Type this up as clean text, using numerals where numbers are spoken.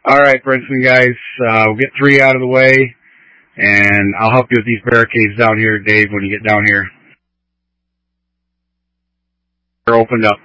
All right, Princeton guys, we'll get 3 out of the way, and I'll help you with these barricades down here, Dave, when you get down here. They're opened up.